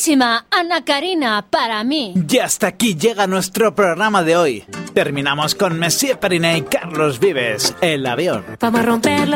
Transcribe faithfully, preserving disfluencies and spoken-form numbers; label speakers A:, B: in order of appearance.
A: guapísima Ana Karina para mí.
B: Y hasta aquí llega nuestro programa de hoy. Terminamos con Messier Periné y Carlos Vives, El avión.
C: Vamos a romperlo.